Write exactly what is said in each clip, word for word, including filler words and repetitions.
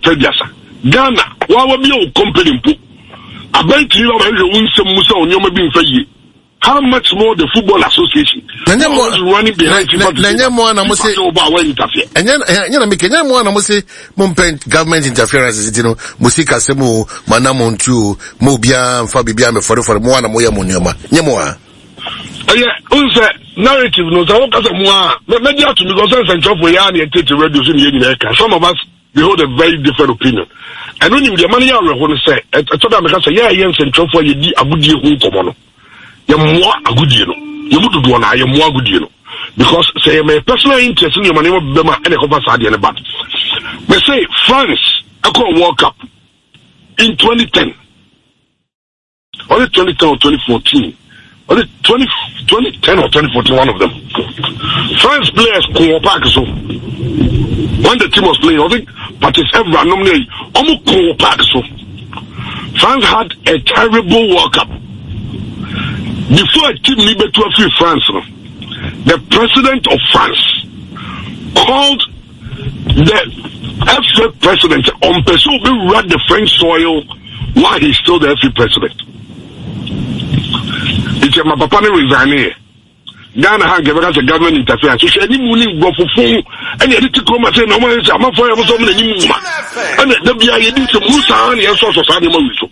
Fediasa. Ghana, why will be a company? I bet you are win some Musa on your being for you. How much more the Football Association? And then was running behind you. And then one, I must say, about when interfere. And then, you know, making one, I must say, Mumpent government interference, you know, Musika Semu, Manamontu, Mobia, Fabia, for for Moana Moya Moniama. Yamoa. Yeah, also, narrative knows how to Moa, but maybe to because I'm for Yanni and take the radio in America. Some of us, we hold a very different opinion. And when you the money I want to say, I told them because yeah, yes, and for you, Abudi, who come on. You're more a good deal. You would do one, I am more good deal. Because, say, my personal interest in your money, Bema, and a compass idea about it. But say, France, I call World Cup in twenty ten. Or twenty ten or twenty fourteen. Or twenty, twenty ten or twenty fourteen, one of them. France players, Congo Park, so. When the team was playing, I think, Patrice Evra nominated, almost Congo Park, so. France had a terrible World Cup. Before a team needed to free France, the president of France called the F A president on person who ran the French soil while he's still the F A president. It's my papa resigning. Ghana has given us a government interference. So any money go for phone and you need to come and say no man is I'm for you so many and the B I did to Musa and so society so.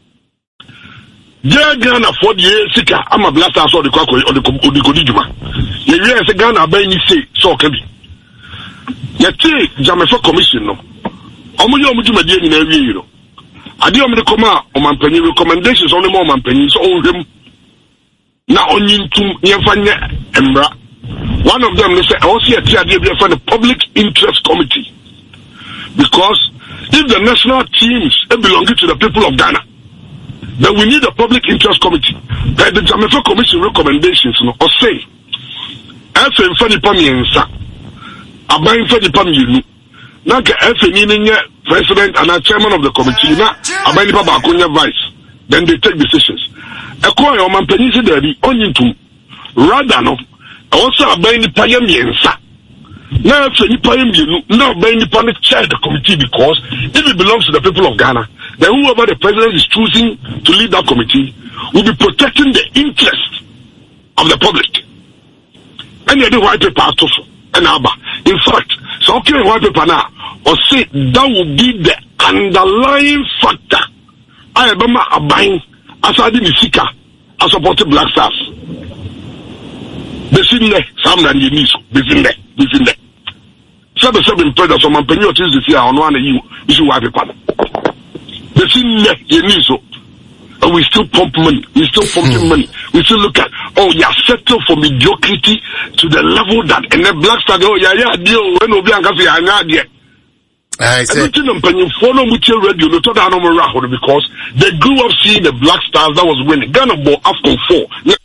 Ghana for the Sika, I'm a blaster or the Quaco or the Kodijuma. The U S Ghana by any say, so can be. Yet, Jamaica Commission, no. Omuyo Mujuma dear in every year. I deal with the Coma on my penny recommendations on the moment pennies on him. Now on you to Yafanya Embra. One of them, they say, I also see a idea for the Public Interest Committee. Because if the national teams belong to the people of Ghana, then we need a public interest committee. That the Jamaica Commission recommendations, you know, or say, F N Fadi Pamiensa, Abain Fadi Pamienu, Naka F N president and a chairman of the committee, na Abain Papa Akunya vice. Then they take decisions. Acquire on Mampenisi Derby, onion to rather no, also Abain Pamiensa. Now, if you pay him, now Abain Pamiensa chair the committee because if it belongs to the people of Ghana, then whoever the president is choosing to lead that committee will be protecting the interest of the public. And you do white paper also. And Abba. In fact, so okay, white paper now, or say that will be the underlying factor. I remember a buying as I did Sika, I supported Black Stars. The Sydney, Sam and Yeniso, the Sydney, the Sydney. Seven seven predators on my penny this year on one of you, is white paper. The Sydney, Yeniso. And we still pump money. We still pumping money. We still look at, oh, you are settled for mediocrity to the level that, and the Black Star, oh, yeah, yeah, deal, when we are going to see, I said, follow Mutual Radio, no total number because they grew up seeing the Black Stars that was winning. Ghana bought after four.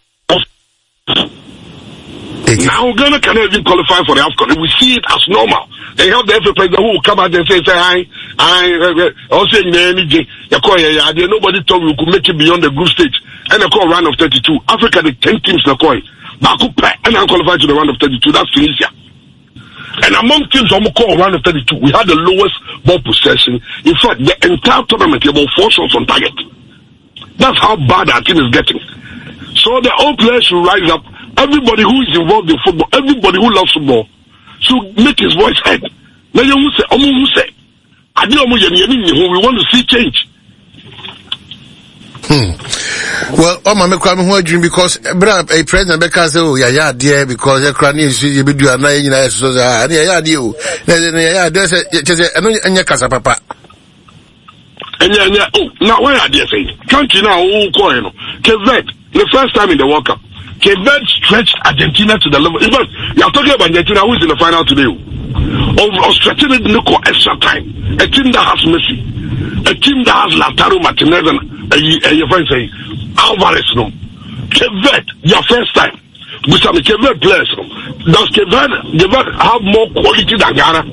Now Ghana cannot even qualify for the AFCON. We see it as normal. They have the F A president who will come out and say, say, I, I, also in the energy, nobody thought we could make it beyond the group stage. And a call round of thirty-two. Africa, the ten teams, the coin. Bakupa, and I qualified to the round of thirty-two. That's Tunisia. And among teams on the call round of thirty-two, we had the lowest ball possession. In fact, the entire tournament, about four shots on target. That's how bad our team is getting. So the old players should rise up. Everybody who is involved in football, everybody who loves football, should make his voice heard. Now you say, Omu who say, I don't know we want to see change. Hmm. Well, oh my God, dream because a president because oh yeah yeah dear because the cranny is you be doing nine years so yeah yeah dear. Yeah, there's a just a no casa papa. And yeah yeah oh now why are they saying? Country now oh coin Quebec the first time in the World Cup. Quebec stretched Argentina to the level. In fact, you are talking about Argentina who is in the final today. Of, of stretching it for extra time. A team that has Messi. A team that has Lautaro Martinez and uh, your friend say Alvarez. No. Quebec, your first time. With some Quebec players. No. Does Quebec, Quebec have more quality than Ghana?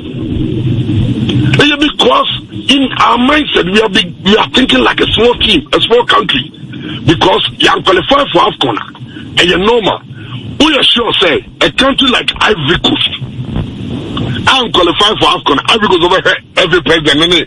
Because in our mindset, we are, big, we are thinking like a small team, a small country. Because you are qualified for AFCON. And you're normal. We are sure say a country like Ivory Coast. I'm qualified for AFCON. Ivory Coast over here, every president,